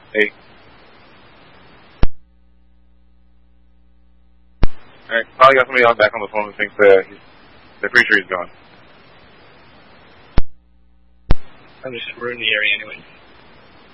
Hey. Alright, probably got somebody else back on the phone who thinks they're pretty sure he's gone. I'm just, we're in the area anyway.